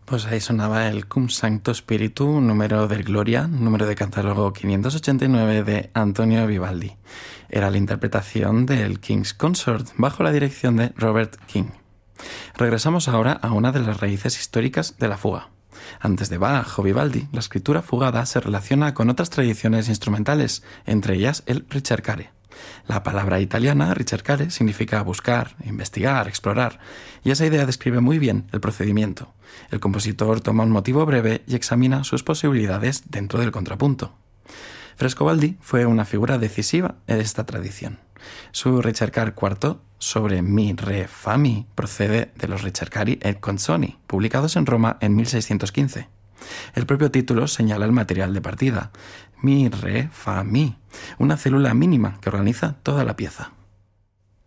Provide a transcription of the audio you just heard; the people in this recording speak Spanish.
Pues ahí sonaba el Cum Sancto Spiritu, número del Gloria, número de catálogo 589 de Antonio Vivaldi. Era la interpretación del King's Consort bajo la dirección de Robert King. Regresamos ahora a una de las raíces históricas de la fuga. Antes de Bach o Vivaldi, la escritura fugada se relaciona con otras tradiciones instrumentales, entre ellas el ricercare. La palabra italiana ricercare significa buscar, investigar, explorar, y esa idea describe muy bien el procedimiento. El compositor toma un motivo breve y examina sus posibilidades dentro del contrapunto. Frescobaldi fue una figura decisiva en esta tradición. Su ricercar cuarto sobre mi, re, fa, mi procede de los ricercari e canzoni, publicados en Roma en 1615. El propio título señala el material de partida, mi, re, fa, mi, una célula mínima que organiza toda la pieza.